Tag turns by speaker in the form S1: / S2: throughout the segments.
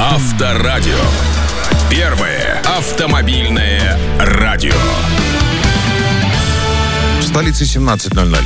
S1: Авторадио. Первое автомобильное радио.
S2: В столице 17:00.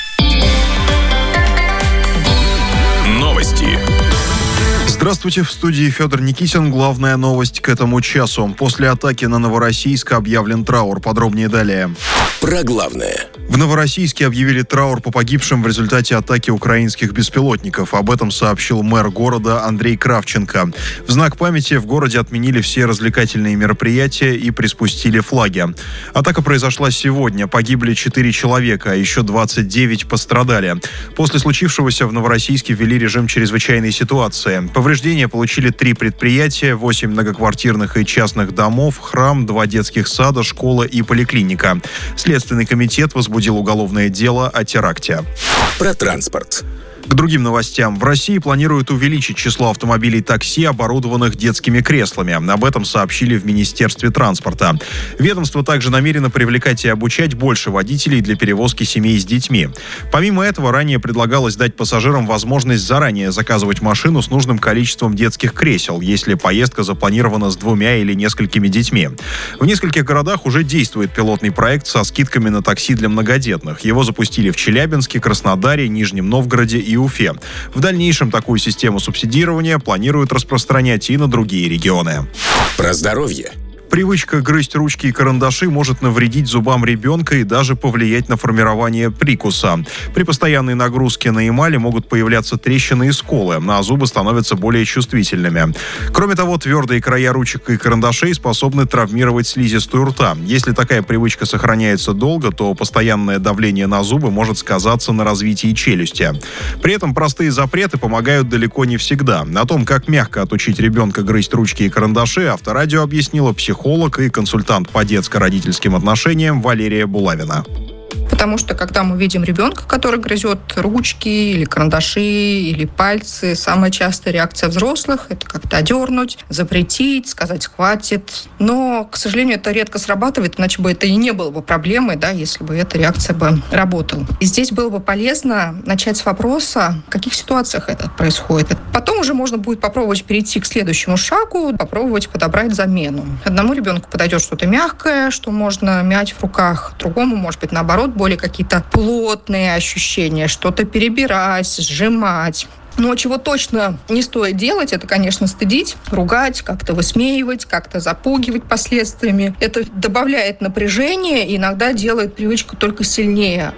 S1: Новости.
S3: Здравствуйте, в студии Федор Никитин. Главная новость к этому часу. После атаки на Новороссийск объявлен траур. Подробнее далее.
S1: Про главное.
S3: В Новороссийске объявили траур по погибшим в результате атаки украинских беспилотников. Об этом сообщил мэр города Андрей Кравченко. В знак памяти в городе отменили все развлекательные мероприятия и приспустили флаги. Атака произошла сегодня. Погибли 4 человека, а еще 29 пострадали. После случившегося в Новороссийске ввели режим чрезвычайной ситуации. Повреждения получили 3 предприятия, 8 многоквартирных и частных домов, храм, 2 детских сада, школа и поликлиника. Следственный комитет возбудил уголовное дело о теракте.
S1: Про транспорт.
S3: К другим новостям. В России планируют увеличить число автомобилей такси, оборудованных детскими креслами. Об этом сообщили в Министерстве транспорта. Ведомство также намерено привлекать и обучать больше водителей для перевозки семей с детьми. Помимо этого, ранее предлагалось дать пассажирам возможность заранее заказывать машину с нужным количеством детских кресел, если поездка запланирована с 2 или несколькими детьми. В нескольких городах уже действует пилотный проект со скидками на такси для многодетных. Его запустили в Челябинске, Краснодаре, Нижнем Новгороде и Уфе. В дальнейшем такую систему субсидирования планируют распространять и на другие регионы.
S1: Про здоровье.
S3: Привычка грызть ручки и карандаши может навредить зубам ребенка и даже повлиять на формирование прикуса. При постоянной нагрузке на эмали могут появляться трещины и сколы, а зубы становятся более чувствительными. Кроме того, твердые края ручек и карандашей способны травмировать слизистую рта. Если такая привычка сохраняется долго, то постоянное давление на зубы может сказаться на развитии челюсти. При этом простые запреты помогают далеко не всегда. О том, как мягко отучить ребенка грызть ручки и карандаши, Авторадио объяснила психолог и консультант по детско-родительским отношениям Валерия Булавина.
S4: Потому что, когда мы видим ребенка, который грызет ручки или карандаши, или пальцы, самая частая реакция взрослых – это как-то одернуть, запретить, сказать «хватит». Но, к сожалению, это редко срабатывает, иначе бы это и не было бы проблемой, да, если бы эта реакция бы работала. И здесь было бы полезно начать с вопроса, в каких ситуациях это происходит. Потом уже можно будет попробовать перейти к следующему шагу, попробовать подобрать замену. Одному ребенку подойдет что-то мягкое, что можно мять в руках, другому, может быть, наоборот, более какие-то плотные ощущения, что-то перебирать, сжимать. Но чего точно не стоит делать, это, конечно, стыдить, ругать, как-то высмеивать, как-то запугивать последствиями. Это добавляет напряжение и иногда делает привычку только сильнее.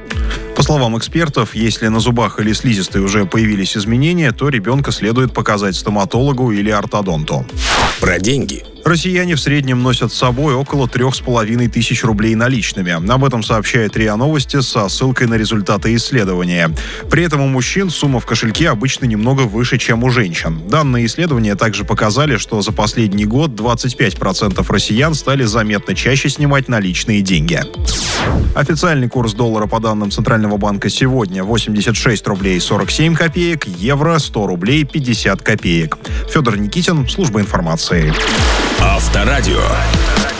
S3: По словам экспертов, если на зубах или слизистой уже появились изменения, то ребенка следует показать стоматологу или ортодонту.
S1: Про деньги.
S3: Россияне в среднем носят с собой около 3500 рублей наличными. Об этом сообщает РИА Новости со ссылкой на результаты исследования. При этом у мужчин сумма в кошельке обычно немного выше, чем у женщин. Данные исследования также показали, что за последний год 25% россиян стали заметно чаще снимать наличные деньги. Официальный курс доллара по данным Центрального банка сегодня 86 рублей 47 копеек, евро 100 рублей 50 копеек. Федор Никитин, служба информации.
S1: Авторадио.